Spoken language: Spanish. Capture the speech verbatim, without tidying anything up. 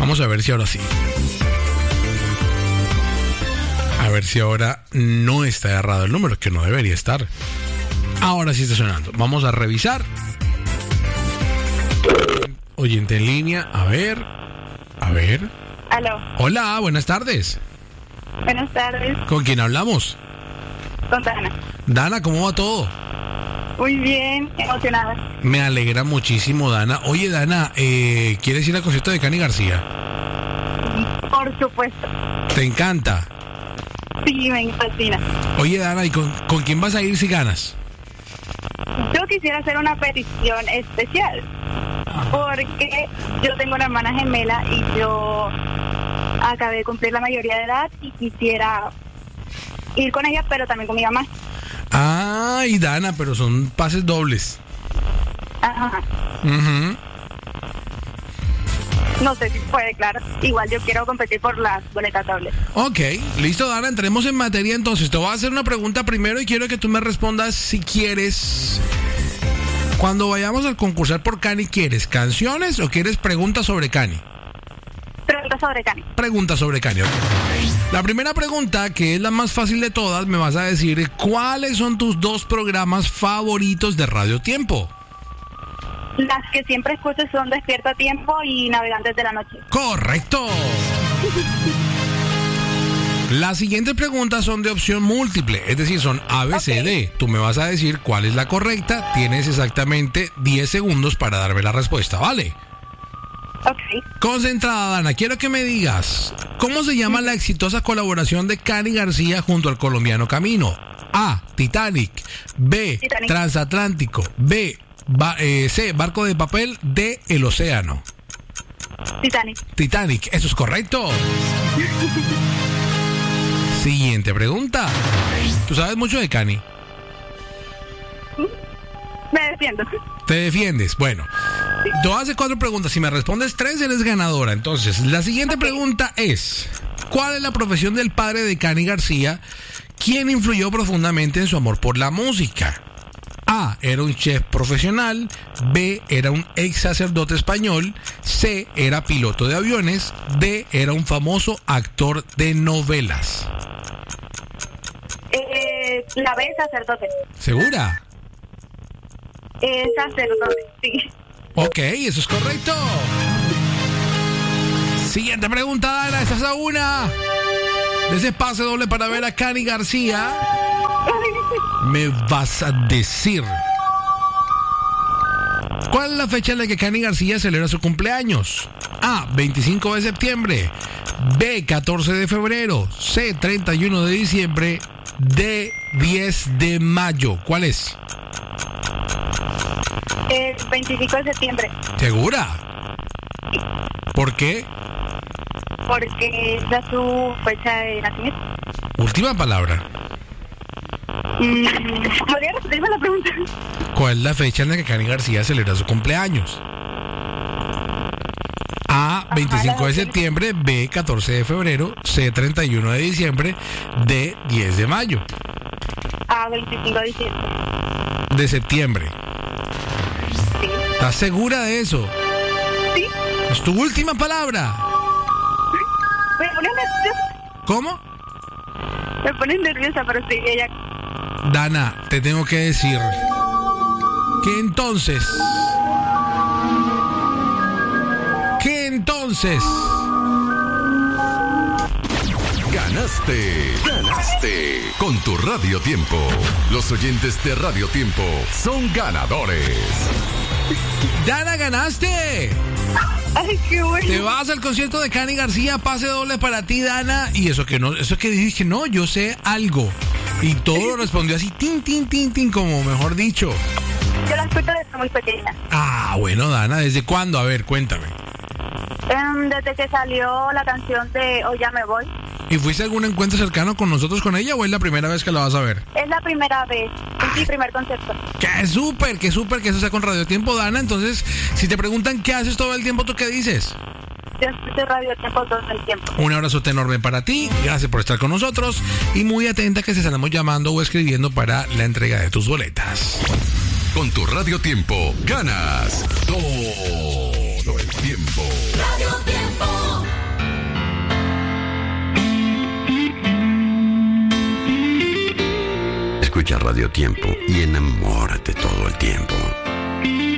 Vamos a ver si ahora sí. A ver si ahora no está errado el número, que no debería estar. Ahora sí está sonando. Vamos a revisar. Oyente en línea, a ver. A ver. Aló. Hola, buenas tardes. Buenas tardes. ¿Con quién hablamos? Con Dana. Dana, ¿cómo va todo? Muy bien, emocionada. Me alegra muchísimo, Dana. Oye, Dana, eh, ¿quieres ir al concierto de Cani García? Por supuesto. ¿Te encanta? Sí, me fascina. Oye, Dana, ¿y con, con quién vas a ir si ganas? Yo quisiera hacer una petición especial, porque yo tengo una hermana gemela y yo acabé de cumplir la mayoría de edad y quisiera ir con ella, pero también con mi mamá. Ay, Dana, pero son pases dobles. Ajá. Uh-huh. No sé si puede, claro. Igual yo quiero competir por las boletas dobles. Ok, listo, Dana, entremos en materia entonces. Te voy a hacer una pregunta primero y quiero que tú me respondas si quieres. Cuando vayamos a concursar por Cani, ¿quieres canciones o quieres preguntas sobre Cani? Pregunta sobre Cani. Pregunta sobre Cani. La primera pregunta, que es la más fácil de todas, me vas a decir ¿cuáles son tus dos programas favoritos de Radio Tiempo? Las que siempre escucho son Despierta a Tiempo y Navegantes de la Noche. ¡Correcto! Las siguientes preguntas son de opción múltiple, es decir, son A, B, C, D. Tú me vas a decir cuál es la correcta. Tienes exactamente diez segundos para darme la respuesta, ¿vale? Ok. Concentrada, Dana, quiero que me digas ¿cómo se llama la exitosa colaboración de Cani García junto al colombiano Camino? A, Titanic. B, Titanic. Transatlántico. B, ba- eh, C, Barco de Papel. D, El Océano. Titanic. Titanic, eso es correcto. Siguiente pregunta. ¿Tú sabes mucho de Cani? Me defiendo. ¿Te defiendes? Bueno, te voy a hacer cuatro preguntas. Si me respondes tres, eres ganadora. Entonces, la siguiente Okay. pregunta es: ¿cuál es la profesión del padre de Cani García, quien influyó profundamente en su amor por la música? A, era un chef profesional. B, era un ex sacerdote español. C, era piloto de aviones. D, era un famoso actor de novelas. Eh, la B, sacerdote. ¿Segura? Eh, sacerdote, sí. Ok, eso es correcto. Siguiente pregunta, Dana. Estás a una de ese pase doble para ver a Cani García. Me vas a decir ¿cuál es la fecha en la que Cani García celebra su cumpleaños? A, veinticinco de septiembre. B, catorce de febrero. C, treinta y uno de diciembre. D, diez de mayo. ¿Cuál es? Eh, veinticinco de septiembre. ¿Segura? ¿Por qué? Porque esa es su fecha de nacimiento. Última palabra. Mm, ¿Podría repetirme la pregunta? ¿Cuál es la fecha en la que Cani García celebra su cumpleaños? A, veinticinco de septiembre. B, catorce de febrero. C, treinta y uno de diciembre. D, diez de mayo. A, veinticinco de diciembre. De septiembre. Sí. ¿Estás segura de eso? Sí. ¿Es tu última palabra? Me pone nerviosa. ¿Cómo? Me pone nerviosa, pero sí, ella. Dana, te tengo que decir que entonces... Que entonces... Ganaste, ganaste con tu Radio Tiempo. Los oyentes de Radio Tiempo son ganadores. Dana, ganaste. Ay, qué bueno. Te vas al concierto de Cani García, pase doble para ti, Dana. Y eso que no, eso que dije, no, yo sé algo. Y todo respondió así, tin, tin, tin, tin, como mejor dicho. Yo la escucho desde muy pequeña. Ah, bueno, Dana, ¿desde cuándo? A ver, cuéntame. Um, desde que salió la canción de Hoy ya me voy. ¿Y fuiste a algún encuentro cercano con nosotros con ella o es la primera vez que la vas a ver? Es la primera vez, es mi primer concepto. ¡Qué súper, qué súper que eso sea con Radio Tiempo, Dana! Entonces, si te preguntan qué haces todo el tiempo, ¿tú qué dices? Yo escucho Radio Tiempo todo el tiempo. Un abrazote enorme para ti, gracias por estar con nosotros y muy atenta que se estaremos llamando o escribiendo para la entrega de tus boletas. Con tu Radio Tiempo ganas todo el tiempo. Radio Tiempo. Escucha Radio Tiempo y enamórate todo el tiempo.